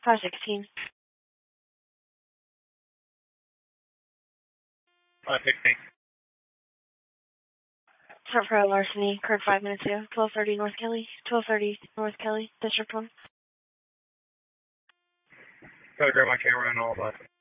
516. 516. Front row larceny, occurred 5 minutes ago. 1230 North Kelly. 1230 North Kelly, District 1. Gotta grab my camera and all that.